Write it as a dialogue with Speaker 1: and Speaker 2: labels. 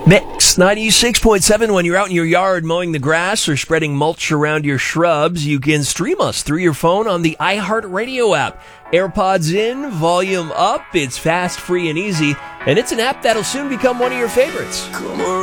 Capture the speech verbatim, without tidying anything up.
Speaker 1: Mix ninety-six point seven. When you're out in your yard mowing the grass or spreading mulch around your shrubs, you can stream us through your phone on the iHeartRadio app. AirPods in, volume up. It's fast, free, and easy. And it's an app that'll soon become one of your favorites.